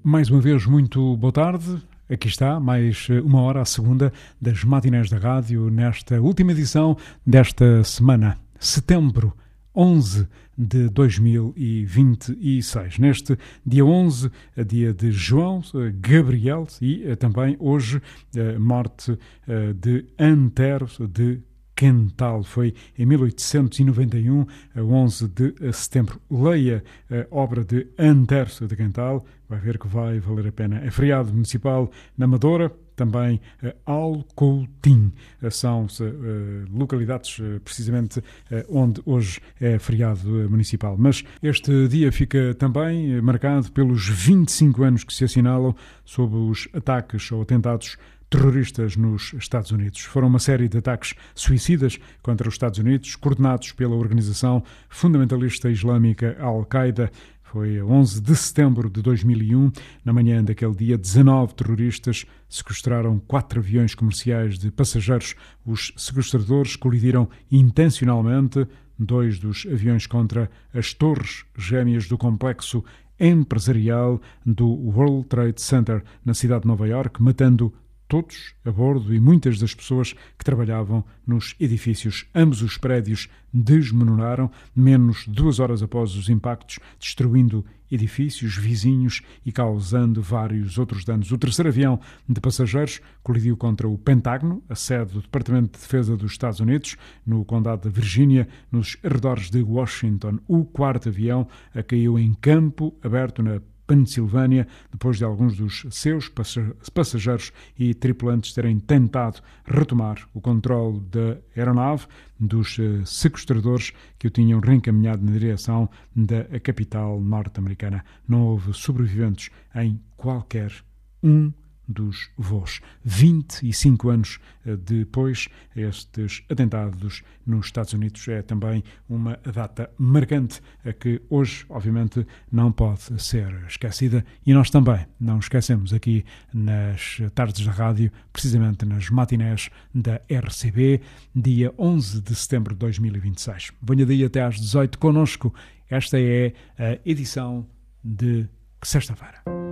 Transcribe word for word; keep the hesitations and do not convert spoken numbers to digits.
Mais uma vez, muito boa tarde. Aqui está, mais uma hora à segunda das matinés da rádio, nesta última edição desta semana, setembro onze de dois mil e vinte e seis. Neste dia onze, dia de João Gabriel e também hoje a morte de Antero de Quental. Foi em mil oitocentos e noventa e um, a onze de setembro. Leia a obra de Antero de Quental, vai ver que vai valer a pena. É feriado municipal na Amadora, também Alcoutim. São uh, localidades uh, precisamente uh, onde hoje é feriado uh, municipal. Mas este dia fica também uh, marcado pelos vinte e cinco anos que se assinalam sobre os ataques ou atentados terroristas nos Estados Unidos. Foram uma série de ataques suicidas contra os Estados Unidos, coordenados pela organização fundamentalista islâmica Al-Qaeda. Foi a onze de setembro de dois mil e um. Na manhã daquele dia, dezanove terroristas sequestraram quatro aviões comerciais de passageiros. Os sequestradores colidiram intencionalmente dois dos aviões contra as torres gêmeas do complexo empresarial do World Trade Center na cidade de Nova Iorque, matando todos a bordo e muitas das pessoas que trabalhavam nos edifícios. Ambos os prédios desmoronaram menos de duas horas após os impactos, destruindo edifícios vizinhos e causando vários outros danos. O terceiro avião de passageiros colidiu contra o Pentágono, a sede do Departamento de Defesa dos Estados Unidos, no condado de Virgínia, nos arredores de Washington. O quarto avião caiu em campo aberto na Pensilvânia, depois de alguns dos seus passageiros e tripulantes terem tentado retomar o controle da aeronave dos sequestradores que o tinham reencaminhado na direção da capital norte-americana. Não houve sobreviventes em qualquer um dos voos. vinte e cinco anos depois, estes atentados nos Estados Unidos é também uma data marcante a que hoje, obviamente, não pode ser esquecida e nós também não esquecemos aqui nas tardes da rádio, precisamente nas matinés da R C B, dia onze de setembro de dois mil e vinte e seis. Venha daí até às dezoito connosco. Esta é a edição de sexta-feira.